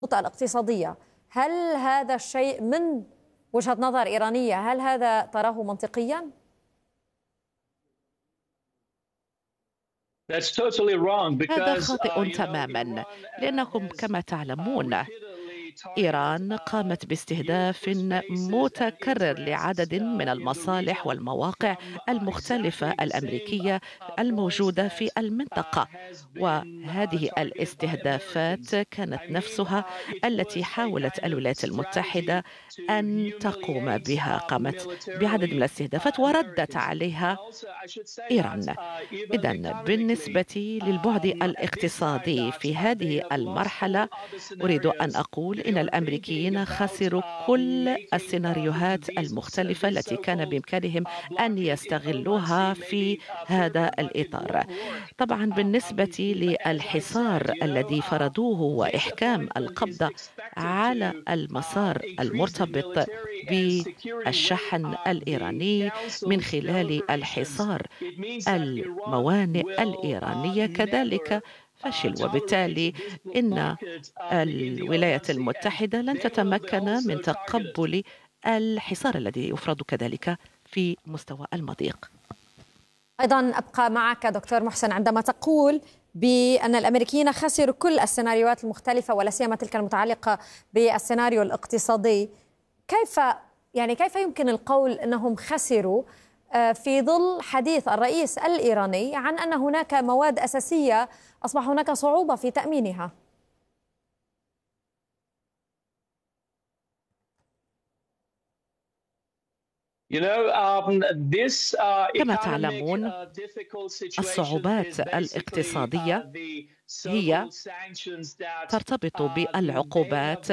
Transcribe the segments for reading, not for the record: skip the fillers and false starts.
الاقتصادية. هل هذا الشيء من وجهة نظر إيرانية، هل هذا تراه منطقيا؟ هذا خاطئ تماما، لأنكم كما تعلمون إيران قامت باستهداف متكرر لعدد من المصالح والمواقع المختلفة الأمريكية الموجودة في المنطقة، وهذه الاستهدافات كانت نفسها التي حاولت الولايات المتحدة أن تقوم بها. قامت بعدد من الاستهدافات وردت عليها إيران. إذن بالنسبة للبعد الاقتصادي في هذه المرحلة أريد أن أقول إن الأمريكيين خسروا كل السيناريوهات المختلفة التي كان بإمكانهم أن يستغلوها في هذا الإطار. طبعا بالنسبة للحصار الذي فرضوه وإحكام القبضة على المسار المرتبط بالشحن الإيراني من خلال الحصار الموانئ الإيرانية كذلك فشل، وبالتالي إن الولايات المتحدة لن تتمكن من تقبل الحصار الذي يفرض كذلك في مستوى المضيق. أيضا أبقى معك دكتور محسن عندما تقول بأن الأمريكيين خسروا كل السيناريوهات المختلفة ولا سيما تلك المتعلقة بالسيناريو الاقتصادي. كيف يمكن القول أنهم خسروا في ظل حديث الرئيس الإيراني عن أن هناك مواد أساسية أصبح هناك صعوبة في تأمينها؟ كما تعلمون الصعوبات الاقتصادية هي ترتبط بالعقوبات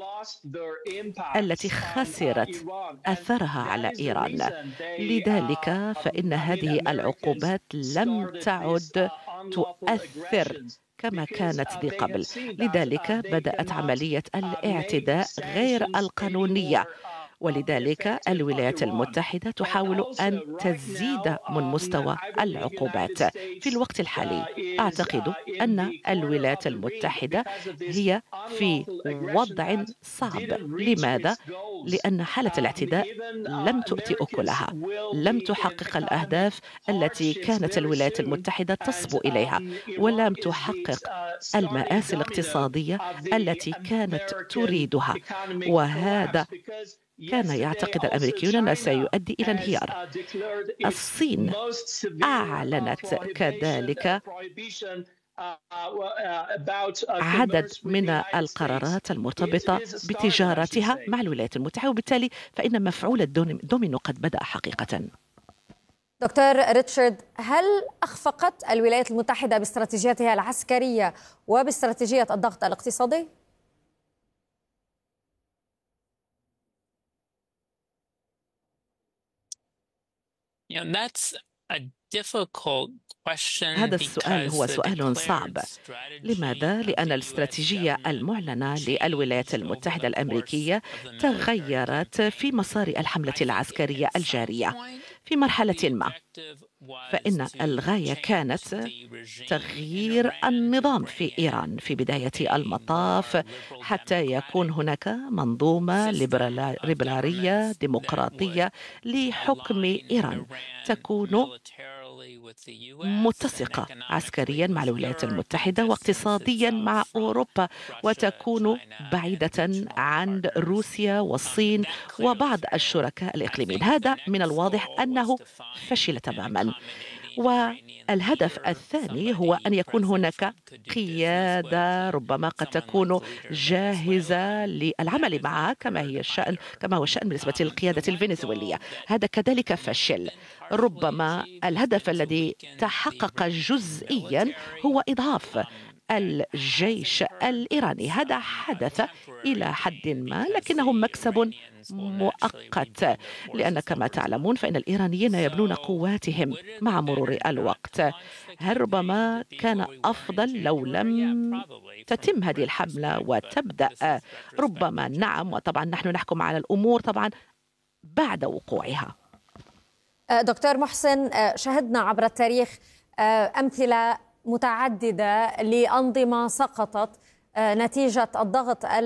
التي خسرت أثرها على إيران. لذلك فإن هذه العقوبات لم تعد تؤثر كما كانت ذي قبل. لذلك بدأت عملية الاعتداء غير القانونية، ولذلك الولايات المتحدة تحاول أن تزيد من مستوى العقوبات. في الوقت الحالي أعتقد أن الولايات المتحدة هي في وضع صعب. لماذا؟ لأن حالة الاعتداء لم تؤتي أكلها، لم تحقق الأهداف التي كانت الولايات المتحدة تصبو إليها، ولم تحقق المآسي الاقتصادية التي كانت تريدها، وهذا كان يعتقد الأمريكيون أنه سيؤدي إلى انهيار. الصين أعلنت كذلك عدد من القرارات المرتبطة بتجارتها مع الولايات المتحدة، وبالتالي فإن مفعول الدومينو قد بدأ حقيقة. دكتور ريتشارد، هل أخفقت الولايات المتحدة باستراتيجيتها العسكرية وباستراتيجية الضغط الاقتصادي؟ هذا السؤال هو سؤال صعب. لماذا؟ لأن الاستراتيجية المعلنة للولايات المتحدة الأمريكية تغيرت في مسار الحملة العسكرية الجارية في مرحلة ما، فإن الغاية كانت تغيير النظام في إيران في بداية المطاف حتى يكون هناك منظومة ليبرالية ديمقراطية لحكم إيران تكون متسقة عسكريا مع الولايات المتحدة واقتصاديا مع أوروبا، وتكون بعيدة عن روسيا والصين وبعض الشركاء الإقليميين. هذا من الواضح أنه فشل تماما. والهدف الثاني هو أن يكون هناك قيادة ربما قد تكون جاهزة للعمل معها كما هو الشأن بالنسبة للقيادة الفنزويلية. هذا كذلك فشل. ربما الهدف الذي تحقق جزئيا هو إضعاف الجيش الإيراني. هذا حدث إلى حد ما، لكنه مكسب مؤقت، لأن كما تعلمون فإن الإيرانيين يبنون قواتهم مع مرور الوقت. هل ربما كان أفضل لو لم تتم هذه الحملة وتبدأ؟ ربما نعم، وطبعا نحن نحكم على الأمور طبعا بعد وقوعها. دكتور محسن، شهدنا عبر التاريخ أمثلة متعددة لأنظمة سقطت نتيجة الضغط